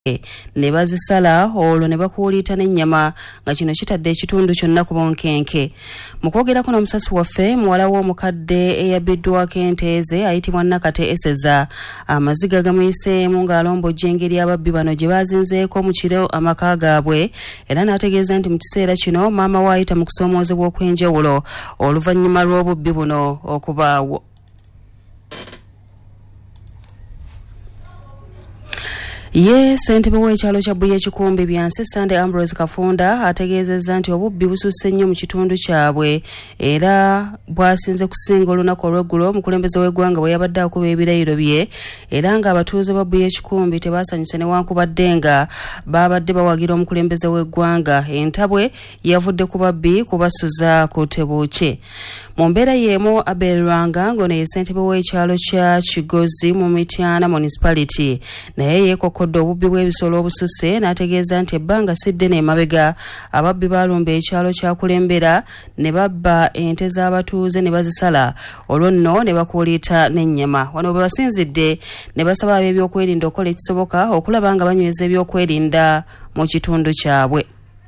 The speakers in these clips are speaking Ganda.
ne bazisala olwo ne bakuulita n'ennyama nga kino kitadde ekitundu kyonna ku bonkenke. Mu kwogerako n'omusasi waffe muwala w'omukadde eyabbiddwako ente ze ayitibwa Nakate Eseza amaziga gamuyiseemu ng'alombojja engeri ababbi bano gye baazinzeeko mu kiro amaka gaabwe era n'ategeeza nti mu kiseera kino maama we ayita mu kusoomoozebwa okw'enjawulo oluvannyuma lw'obubbi buno okubaawo. Ye ssentebe w'ekyalo kya Buye Kikumbi Byansi Sunday Ambrose Kafunda ategeezezza nti obubbi bususse nnyo mu kitundu kyabwe era bwasinze kusinga olunaku olw'eggulo omukulembeze w'eggwanga bwe yabadde akuba ebirayiro bye era ng'abatuuze ba Buye Kikumbi tebaasanyuse newankubadde nga baabadde bawagira omukulembeze w'eggwanga. Entabwe yavudde ku babbi kubasuza ku Tebuuke. Mu mbeera y'emu Abel Lwanga ng'ono ye ssentebe w'ekyalo kya Kigozi mu Mityana Municipality naye yeekokodde obubbi bw'ebisolo obususse n'ategeeza nti ebbanga si ddene emabega ababbi baalumba ekyalo kya Kulembera ne babba ente z'abatuuze ne bazisala olwo nno ne bakuulita n'ennyama. Wano bwe basinzidde ne basaba ab'ebyokwerinda okukola ekisoboka okulaba nga banyweza ebyokwerinda mu kitundu kyabwe.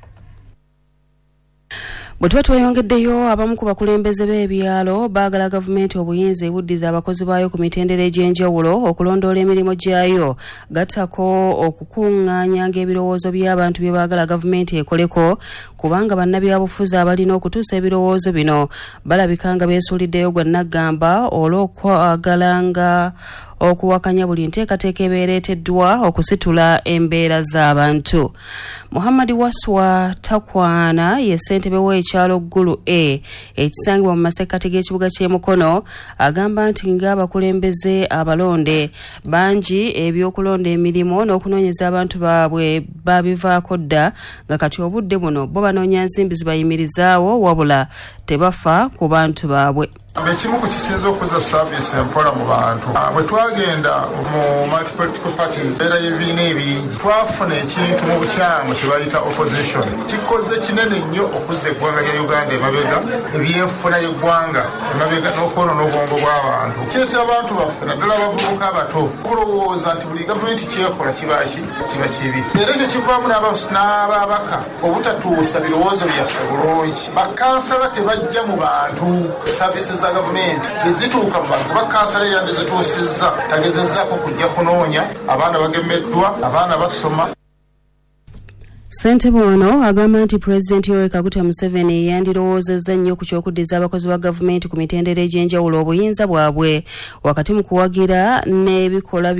Bwe tuba tweyongeddeyo abamu ku bakulembeze b'ebyalo baagala gavumenti obuyinza ebuddiza abakozi baayo ku mitendera egy'enjawulo okulondoola emirimu gyayo gattako okukuŋŋaanyanga ebirowoozo by'abantu bye baagala gavumenti ekoleko kubanga bannabyabufuzi abalina okutuusa ebirowoozo bino balabika nga beesuuliddeyo gwa naggamba olw'okwagalanga okuwakanya buli nteekateeka ebeereeteddwa okusitula embeera z'abantu. Muhammad Waswa Takwana ye ssentebe w'ekyalo Ggulu ekisangibwa mu masekkati g'ekibuga ky'e Mukono agamba nti ng'abakulembeze abalonde bangi ebyokulonda emirimu n'okunoonyeza abantu baabwe babivaako dda nga kati obudde buno bo banoonya nsimbi zibayimirizaawo wabula tebafa ku bantu baabwe. Ekimu ku kisinza okuza saavisi empola mu bantu bwe twagenda mu multipolitical party embeera y'ebibiina ebingi twafuna ekintu mu bukyamu kye bayita opposition kikoze kinene nnyo okuzza eggwanga lya Uganda emabega ebyenfuna y'eggwanga emabega n'okwonoona obwongo bw'abantu kireetera abantu baffe naddala abavubuka abato okulowooza nti buli gavumenti kyekola kiba kibi era ekyo kivaamu n'ababaka obutatuusa birowoozo byaffe bulungi. Bakansala tebajja mu bantu services za gavumenti tezituuka mu bantu bakansala yandizituusizza tagezezzaako kujja kunoonya abaana bagemeddwa abaana basoma. Ssentebe ono agamba nti Pulezidenti Yoweri Kaguta Museveni yandirowoozezza nnyo ku ky'okuddiza abakozi ba gavumenti ku mitendera egy'enjawulo obuyinza bwabwe wakati mu kubawagira n'ebikola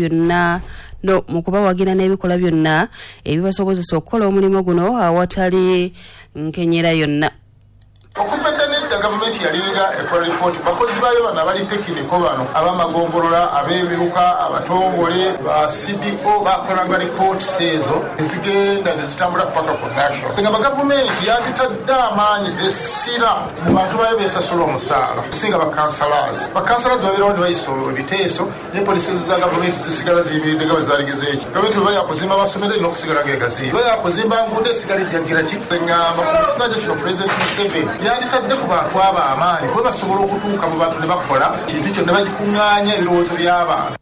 byonna ebibasobozesa okukola omulimu guno awatali nkenyera yonna. Okumpedda nedda gavumenti yalinga ekola lipooti bakozi baayo bano abali tekiniko bano ab'amagombolola ab'emiruka abatongole ba CDO bakolanga lipooti ezo ezigenda nezitambula paka ku national nga bagavumenti yanditadde amaanyi g'essira mu bantu baayo beesasula omusaala kusinga bakansalazi babeerawo ne bayisa ebiteeso ne polisi za gavumenti zisigala ziyimiridde nga bwe zaligeza eki gavumenti bwe bayakuzimba amasomero erina okusigala geegazimba bayakuzimba nguudo esigala ejjagira ki eŋŋamba ku kisanja kino Pulezidenti Museveni yanditadde ku bantu abo amaanyi kuba basobola okutuuka mu bantu ne bakola kintu kyo ne bagikuŋŋaanya ebirowoozo by'abantu.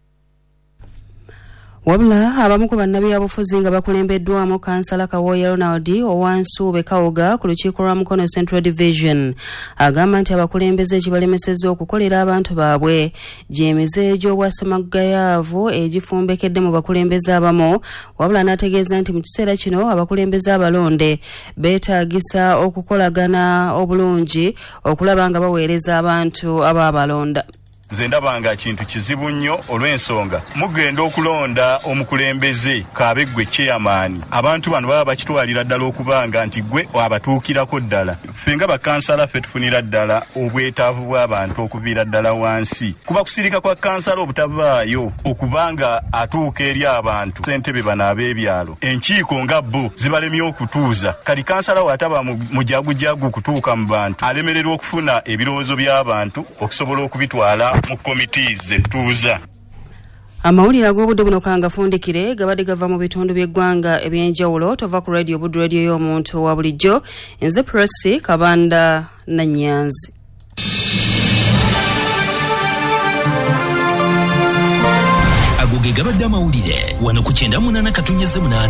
Wabula abamu ku bannabyabufuzi nga bakulembeddwamu kansala Kawoya Ronald owansuube Kawoga ku lukiiko lwa Mukono Central Division agamba nti abakulembeze ekibalemesezza okukolera abantu baabwe gy'emize gy'obwassemagayaavu egifumbekedde mu bakulembeze abamu wabula n'ategeeza nti mu kiseera kino abakulembeze abalonde beetaagisa okukolagana obulungi okulaba nga baweereza abantu abaabalonda. Nze ndaba nga kintu kizibu nnyo olw'ensonga mugenda okulonda omukulembeze kaabe ggwe chairman abantu bano baba bakitwalira ddala okubanga nti ggwe abatuukirako ddala ffe nga bakansala ffe tufunira ddala obwetaavu bw'abantu okuviira ddala wansi kuba kusirika kwa kansala obutavaayo okubanga atuuka eri abantu ssentebe bano ab'ebyalo enkiiko nga bo zibalemye okutuuza kati kansala wataba mujagujagu kutuuka mu bantu alemererwa okufuna ebirowoozo by'abantu okusobola okubitwala mu komitiize tuuza. Amawulire ag'obudde buno kangafundikire gabadde gava mu bitundu by'eggwanga ebyenjawulo tova ku radio Buddu radio y'omuntu wa bulijjo nze Presi Kabanda Nanyanzi. ge gabadde amawulire wano ku 98 katunnyeze 8